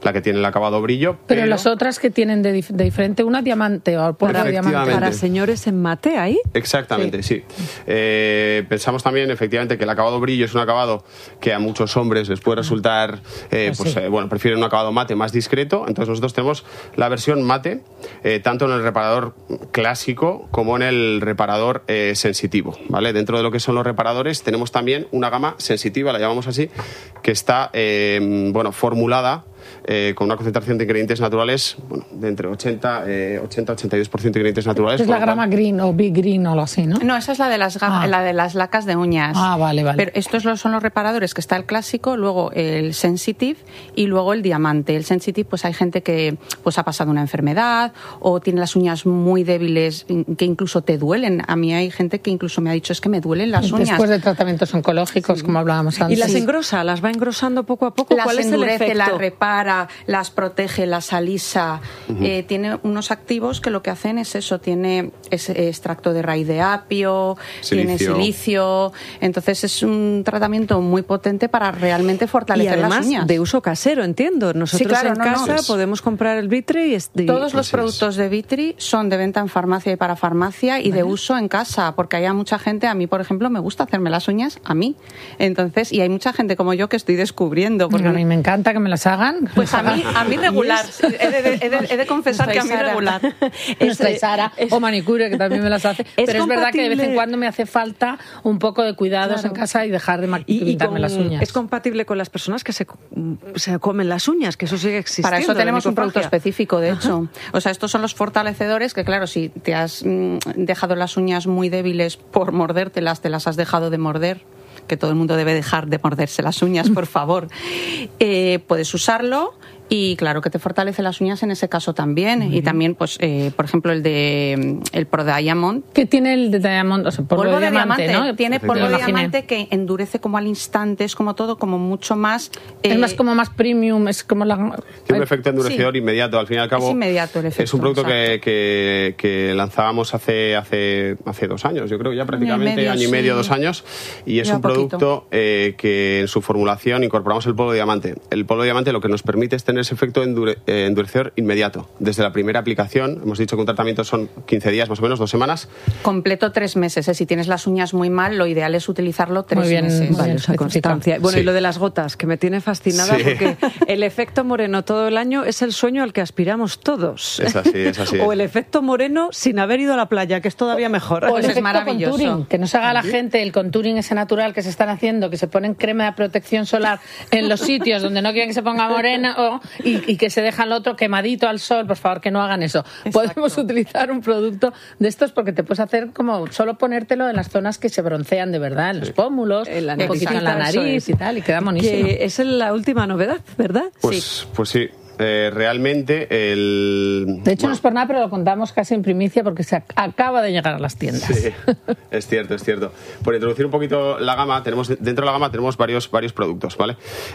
la que tiene el acabado brillo. Pero las otras que tienen de diferente, una diamante o polvo de diamante. Para señores en mate, ¿ahí? Exactamente, sí. Pensamos también, efectivamente, que el acabado brillo es un acabado que a muchos hombres les puede resultar, prefieren un acabado mate más discreto. Entonces nosotros tenemos la versión mate, tanto en el reparador clásico como en el reparador sensitivo, ¿vale? Dentro de lo que son los reparadores tenemos también una gama sensitiva, la llamamos así, que está, formulada con una concentración de ingredientes naturales de entre 80-82% de ingredientes naturales. Es la grama green o big green o algo así, ¿no? No, esa es la de las lacas de uñas. Vale. Pero estos son los reparadores, que está el clásico, luego el sensitive y luego el diamante. El sensitive, pues hay gente que pues ha pasado una enfermedad o tiene las uñas muy débiles que incluso te duelen. A mí hay gente que incluso me ha dicho, es que me duelen las uñas. Después de tratamientos oncológicos, como hablábamos antes. ¿Y las engrosa? ¿Las va engrosando poco a poco? ¿Cuál es el efecto? Las repara, las protege, las alisa. Tiene unos activos que lo que hacen es eso, tiene extracto de raíz de apio, tiene silicio. Entonces es un tratamiento muy potente para realmente fortalecer las uñas. Y además de uso casero, entiendo. Nosotros en casa podemos comprar el Vitri y todos los productos de Vitri son de venta en farmacia y para farmacia y de uso en casa, porque hay mucha gente, a mí por ejemplo me gusta hacerme las uñas a mí. Entonces, y hay mucha gente como yo que estoy descubriendo. Porque a mí me encanta que me las hagan. Pues a mí regular. He de confesar que a mí regular. Nuestra Sara o manicure, que también me las hace. Pero es verdad que de vez en cuando me hace falta un poco de cuidados en casa y dejar de pintarme las uñas. ¿Es compatible con las personas que se comen las uñas? Que eso sigue existiendo. Para eso tenemos un producto específico, de hecho. O sea, estos son los fortalecedores que, claro, si te has dejado las uñas muy débiles por mordértelas, te las has dejado de morder, que todo el mundo debe dejar de morderse las uñas, por favor. Puedes usarlo y claro que te fortalece las uñas en ese caso también. Y también, pues, por ejemplo, el Pro Diamond. ¿Qué tiene el de Diamond? O sea, polvo de diamante, ¿no? Tiene polvo de diamante que endurece como al instante, es como todo, como mucho más... es más como más premium, es como la... Tiene un efecto endurecedor inmediato, al fin y al cabo. Es inmediato el efecto. Es un producto que lanzábamos hace 2 años, yo creo ya prácticamente, año y medio, 2 años, y es un producto que en su formulación incorporamos el polvo de diamante. El polvo de diamante lo que nos permite es tener ese efecto endurecedor inmediato. Desde la primera aplicación, hemos dicho que un tratamiento son 15 días más o menos, 2 semanas. Completo 3 meses. Si tienes las uñas muy mal, lo ideal es utilizarlo 3 meses. Vale, esa constancia. Bueno, y lo de las gotas, que me tiene fascinada porque el efecto moreno todo el año es el sueño al que aspiramos todos. Es así. O el efecto moreno sin haber ido a la playa, que es todavía mejor. O el efecto maravilloso. Contouring, que nos haga la gente el contouring ese natural que se están haciendo, que se ponen crema de protección solar en los sitios donde no quieren que se ponga moreno y que se deja el otro quemadito al sol. Por favor, que no hagan eso. Exacto. Podemos utilizar un producto de estos porque te puedes hacer como solo ponértelo en las zonas que se broncean de verdad, en los pómulos, un poquito en la nariz y tal, y queda buenísimo. Que es la última novedad, ¿verdad? Pues sí. Realmente De hecho, no es por nada, pero lo contamos casi en primicia porque se acaba de llegar a las tiendas. Sí, es cierto. Por introducir un poquito la gama, dentro de la gama tenemos varios productos, ¿vale?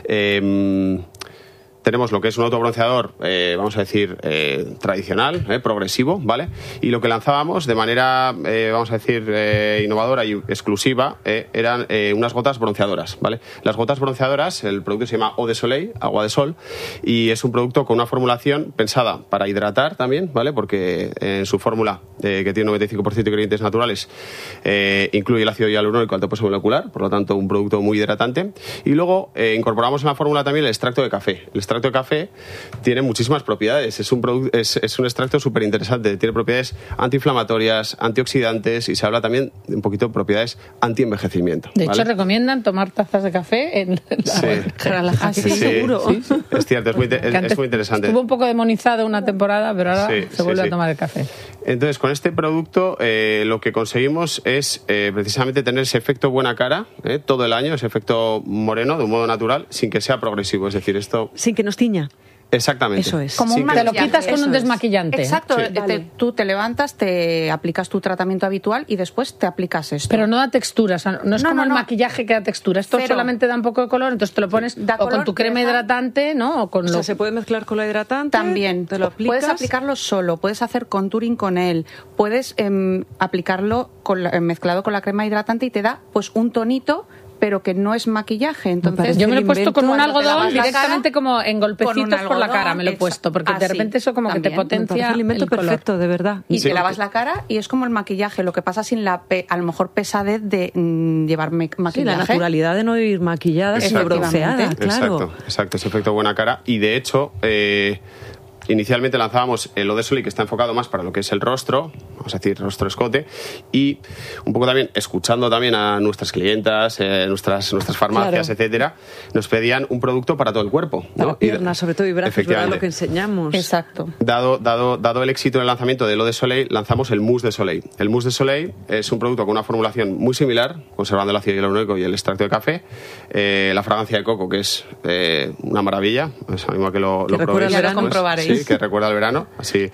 Tenemos lo que es un autobronceador, vamos a decir, tradicional, progresivo, ¿vale? Y lo que lanzábamos de manera, vamos a decir, innovadora y exclusiva, eran unas gotas bronceadoras, ¿vale? Las gotas bronceadoras, el producto se llama Eau de Soleil, agua de sol, y es un producto con una formulación pensada para hidratar también, ¿vale? Porque en su fórmula, que tiene 95% de ingredientes naturales, incluye el ácido hialurónico alto peso molecular, por lo tanto, un producto muy hidratante. Y luego incorporamos en la fórmula también el extracto de café. El extracto de café tiene muchísimas propiedades. Es un extracto súper interesante. Tiene propiedades antiinflamatorias, antioxidantes y se habla también de un poquito de propiedades antienvejecimiento. De hecho, recomiendan tomar tazas de café en la seguro. Sí. Es cierto, es muy interesante. Estuvo un poco demonizado una temporada, pero ahora se vuelve a tomar el café. Entonces, con este producto lo que conseguimos es precisamente tener ese efecto buena cara todo el año, ese efecto moreno de un modo natural, sin que sea progresivo. Es decir, esto... Sin que nos tiña. Exactamente. Eso es. Como te lo quitas con un desmaquillante. Exacto. Tú te levantas, te aplicas tu tratamiento habitual y después te aplicas esto. Pero no da textura, o sea, no es como el maquillaje que da textura. Esto solamente da un poco de color, entonces te lo pones o con tu crema hidratante, ¿no? O sea, se puede mezclar con la hidratante. También. Te lo aplicas. Puedes aplicarlo solo, puedes hacer contouring con él, puedes aplicarlo mezclado con la crema hidratante y te da pues un tonito pero que no es maquillaje. Entonces, yo me lo he puesto con un algodón directamente como en golpecitos por la cara, me lo he puesto, porque de repente eso como también, que te potencia el invento perfecto, de verdad. Y te lavas la cara y es como el maquillaje, lo que pasa sin a lo mejor pesadez de llevar maquillaje. Sí, la naturalidad de no ir maquillada, sino bronceada, claro. Exacto, ese efecto buena cara. Y de hecho, inicialmente lanzábamos el Eau de Soleil, que está enfocado más para lo que es el rostro, vamos a decir rostro-escote, y un poco también escuchando también a nuestras clientas, nuestras farmacias, etcétera, nos pedían un producto para todo el cuerpo, ¿no? Para piernas, sobre todo, y brazos, ¿verdad? Lo que enseñamos. Exacto. Dado el éxito en el lanzamiento del Eau de Soleil, lanzamos el Mousse de Soleil. El Mousse de Soleil es un producto con una formulación muy similar, conservando el ácido hialurónico y el extracto de café, la fragancia de coco, que es una maravilla, es mismo que lo probéis. Ya lo comprobaréis. Sí, que recuerda al verano, así.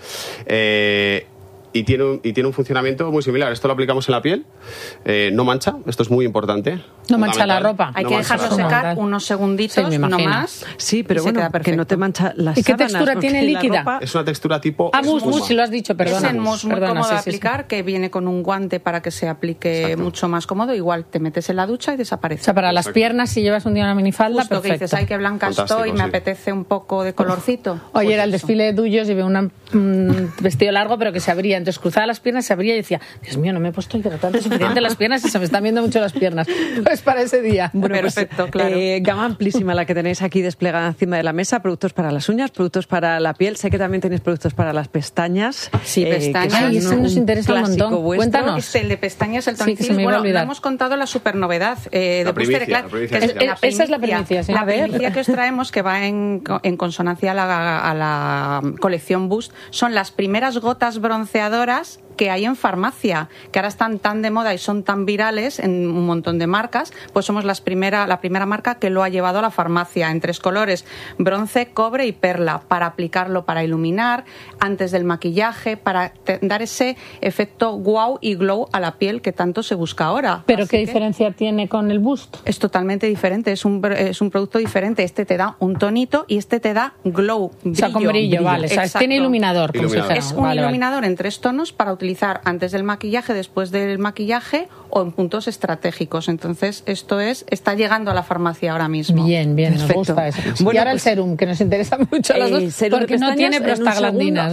Y tiene un funcionamiento muy similar. Esto lo aplicamos en la piel, no mancha, esto es muy importante. No mancha la ropa. Hay que dejarlo secar unos segunditos, no más. Sí, pero bueno, que no te mancha las sábanas. ¿Y qué textura tiene líquida? Es una textura tipo mousse, si lo has dicho, perdona. Es en mousse muy cómodo de aplicar, que viene con un guante para que se aplique mucho más cómodo. Igual te metes en la ducha y desaparece. O sea, para las piernas, si llevas un día una minifalda, perfecto. Que dices, ay, qué blanca estoy, me apetece un poco de colorcito. Oye, era el desfile de Dullos y veo un vestido largo, pero que se abría. Entonces cruzaba las piernas, se abría y decía, Dios mío, no me he puesto hidratante suficiente las piernas y se me están viendo mucho las piernas. Pues para ese día. Bueno, perfecto, claro. Gama amplísima la que tenéis aquí desplegada encima de la mesa, productos para las uñas, productos para la piel. Sé que también tenéis productos para las pestañas. Sí, pestañas. Ay, eso nos interesa un montón. Cuéntanos. El de pestañas, el tonicil. Bueno, no hemos contado la super novedad de Booster Eclat. Esa es la primicia, sí. La primicia que os traemos, que va en consonancia a la colección Boost, son las primeras gotas bronceadoras que hay en farmacia, que ahora están tan de moda y son tan virales en un montón de marcas, pues somos la primera marca que lo ha llevado a la farmacia en 3 colores, bronce, cobre y perla, para aplicarlo, para iluminar antes del maquillaje, para dar ese efecto wow y glow a la piel que tanto se busca ahora. ¿Pero qué diferencia tiene con el Boost? Es totalmente diferente, es un producto diferente. Este te da un tonito y este te da glow, brillo. O sea, con brillo, vale. O sea, tiene iluminador. Como es un iluminador en 3 tonos para utilizar antes del maquillaje, después del maquillaje o en puntos estratégicos. Entonces, está llegando a la farmacia ahora mismo. Bien, nos gusta eso. Bueno, y ahora el serum, que nos interesa mucho a los dos, porque no tiene prostaglandinas.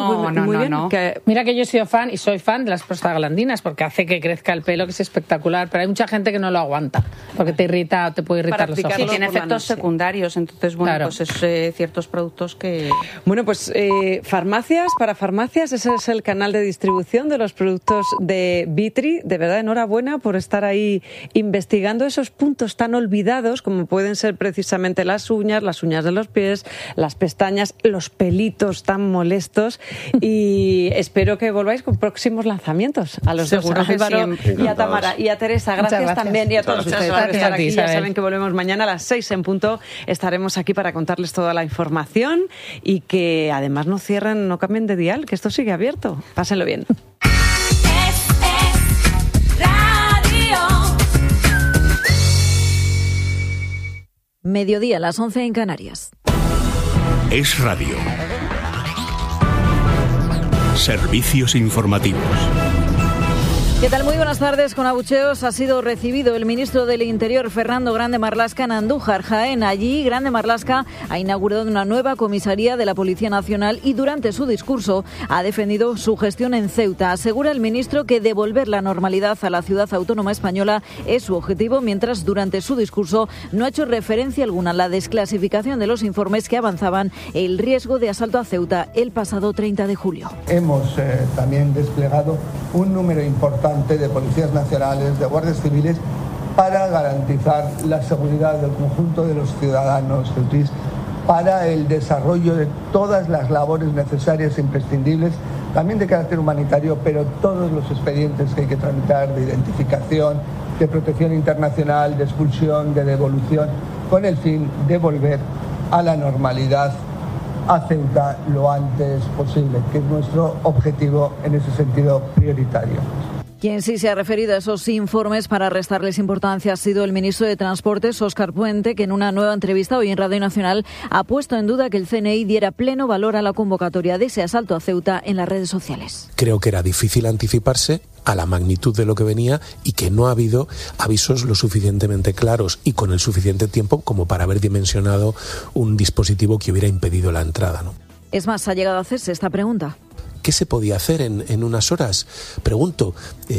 No. Mira que yo soy fan de las prostaglandinas, porque hace que crezca el pelo, que es espectacular, pero hay mucha gente que no lo aguanta, porque te irrita, te puede irritar los ojos. Sí, tiene efectos secundarios, entonces, pues es ciertos productos que... Bueno, pues farmacias, para farmacias, ese es el canal de distribución de los productos de Vitri. De verdad, enhorabuena por estar ahí investigando esos puntos tan olvidados como pueden ser precisamente las uñas de los pies, las pestañas, los pelitos tan molestos, y espero que volváis con próximos lanzamientos. A los Seguro dos, a Álvaro que y a Tamara y a Teresa. Gracias también, y a todos ustedes por estar aquí. Ya saben que volvemos mañana a las 6 en punto. Estaremos aquí para contarles toda la información y que además no cierren, no cambien de dial, que esto sigue abierto. Pásenlo bien. Mediodía, las 11 en Canarias. Es Radio. Servicios informativos. ¿Qué tal? Muy buenas tardes. Con abucheos ha sido recibido el ministro del Interior, Fernando Grande Marlaska, en Andújar, Jaén. Allí, Grande Marlaska ha inaugurado una nueva comisaría de la Policía Nacional y durante su discurso ha defendido su gestión en Ceuta. Asegura el ministro que devolver la normalidad a la ciudad autónoma española es su objetivo, mientras durante su discurso no ha hecho referencia alguna a la desclasificación de los informes que avanzaban el riesgo de asalto a Ceuta el pasado 30 de julio. Hemos también desplegado un número importante de policías nacionales, de guardias civiles, para garantizar la seguridad del conjunto de los ciudadanos ceutís, para el desarrollo de todas las labores necesarias e imprescindibles, también de carácter humanitario, pero todos los expedientes que hay que tramitar de identificación, de protección internacional, de expulsión, de devolución, con el fin de volver a la normalidad a Ceuta lo antes posible, que es nuestro objetivo en ese sentido prioritario. Quien sí se ha referido a esos informes para restarles importancia ha sido el ministro de Transportes, Óscar Puente, que en una nueva entrevista hoy en Radio Nacional ha puesto en duda que el CNI diera pleno valor a la convocatoria de ese asalto a Ceuta en las redes sociales. Creo que era difícil anticiparse a la magnitud de lo que venía y que no ha habido avisos lo suficientemente claros y con el suficiente tiempo como para haber dimensionado un dispositivo que hubiera impedido la entrada, ¿no? Es más, ha llegado a hacerse esta pregunta. ¿Qué se podía hacer en unas horas? Pregunto,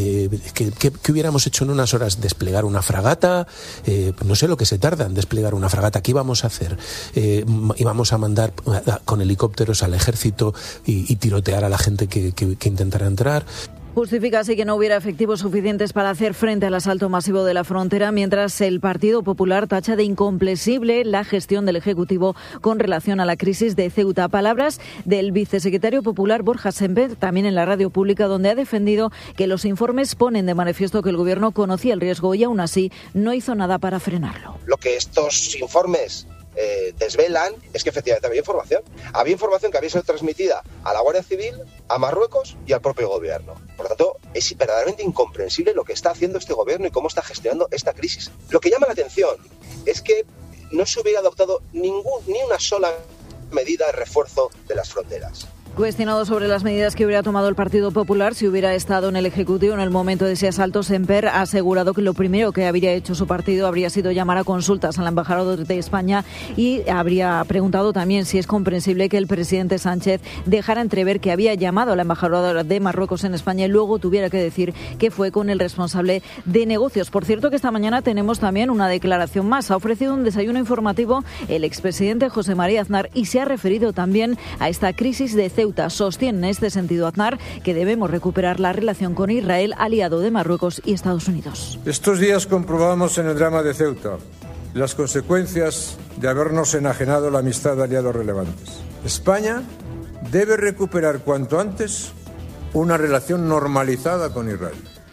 ¿qué hubiéramos hecho en unas horas? ¿Desplegar una fragata? No sé lo que se tarda en desplegar una fragata. ¿Qué íbamos a hacer? ¿Íbamos a mandar con helicópteros al ejército y tirotear a la gente que intentara entrar? Justifica así que no hubiera efectivos suficientes para hacer frente al asalto masivo de la frontera, mientras el Partido Popular tacha de incomprensible la gestión del Ejecutivo con relación a la crisis de Ceuta. Palabras del vicesecretario popular Borja Semper, también en la radio pública, donde ha defendido que los informes ponen de manifiesto que el Gobierno conocía el riesgo y aún así no hizo nada para frenarlo. Lo que estos informes desvelan es que efectivamente había información que había sido transmitida a la Guardia Civil, a Marruecos y al propio gobierno. Por lo tanto, es verdaderamente incomprensible lo que está haciendo este gobierno y cómo está gestionando esta crisis. Lo que llama la atención es que no se hubiera adoptado ni una sola medida de refuerzo de las fronteras. Cuestionado sobre las medidas que hubiera tomado el Partido Popular si hubiera estado en el Ejecutivo en el momento de ese asalto, Semper ha asegurado que lo primero que habría hecho su partido habría sido llamar a consultas al embajador de España y habría preguntado también si es comprensible que el presidente Sánchez dejara entrever que había llamado al embajador de Marruecos en España y luego tuviera que decir que fue con el responsable de negocios. Por cierto, que esta mañana tenemos también una declaración más. Ha ofrecido un desayuno informativo el expresidente José María Aznar y se ha referido también a esta crisis de Ceuta. Sostiene en este sentido Aznar que debemos recuperar la relación con Israel, aliado de Marruecos y Estados Unidos. Estos días comprobamos en el drama de Ceuta las consecuencias de habernos enajenado la amistad de aliados relevantes. España debe recuperar cuanto antes una relación normalizada con Israel,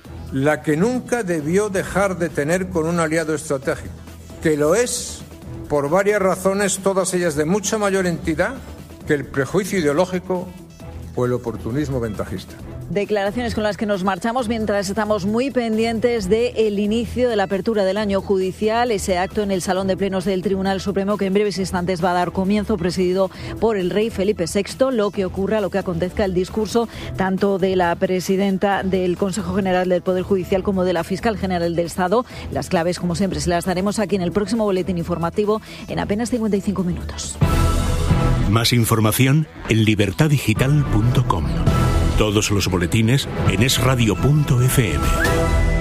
la que nunca debió dejar de tener con un aliado estratégico, que lo es por varias razones, todas ellas de mucha mayor entidad que el prejuicio ideológico o el oportunismo ventajista. Declaraciones con las que nos marchamos mientras estamos muy pendientes del inicio de la apertura del año judicial, ese acto en el Salón de Plenos del Tribunal Supremo que en breves instantes va a dar comienzo, presidido por el rey Felipe VI. Lo que ocurra, lo que acontezca, el discurso tanto de la presidenta del Consejo General del Poder Judicial como de la Fiscal General del Estado. Las claves, como siempre, se las daremos aquí en el próximo boletín informativo en apenas 55 minutos. Más información en libertadigital.com. Todos los boletines en esradio.fm.